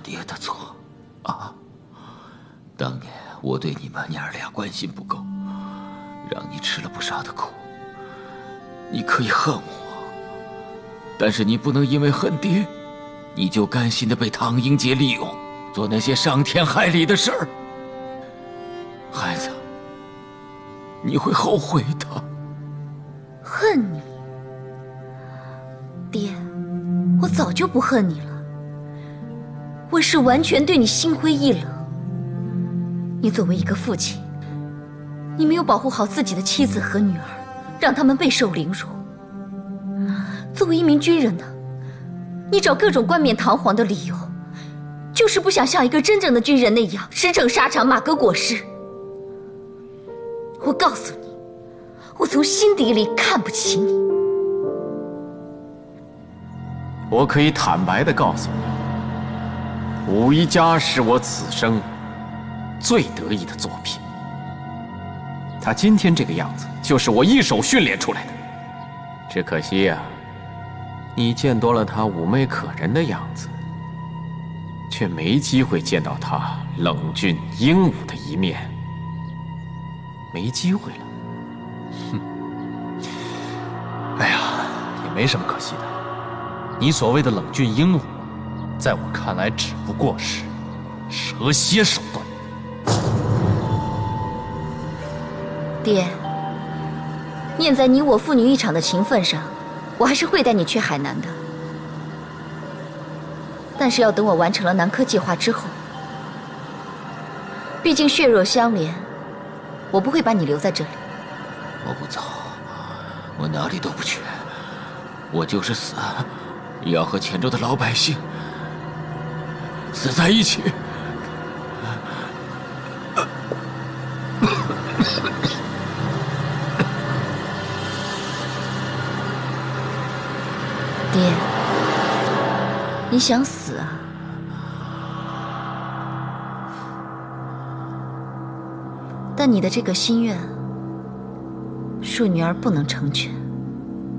爹的错，啊！当年我对你们娘儿俩关心不够，让你吃了不少的苦。你可以恨我，但是你不能因为恨爹，你就甘心的被唐英杰利用，做那些伤天害理的事儿。孩子，你会后悔的。 恨你？爹，我早就不恨你了，我是完全对你心灰意冷。你作为一个父亲，你没有保护好自己的妻子和女儿，让他们备受凌辱。作为一名军人呢，你找各种冠冕堂皇的理由，就是不想像一个真正的军人那样驰骋沙场，马革裹尸。我告诉你，我从心底里看不起你。 我可以坦白地告诉你，武一家是我此生最得意的作品。他今天这个样子，就是我一手训练出来的。只可惜呀，你见多了他妩媚可人的样子，却没机会见到他冷峻英武的一面。没机会了。 哼，哎呀，也没什么可惜的。你所谓的冷峻英武，在我看来只不过是蛇蝎手段。 爹，念在你我父女一场的情分上，我还是会带你去海南的。但是要等我完成了南柯计划之后，毕竟血肉相连，我不会把你留在这里。 我不走，我哪里都不去，我就是死，也要和黔州的老百姓死在一起。 爹，你想死啊？但你的这个心愿，恕女儿不能成全。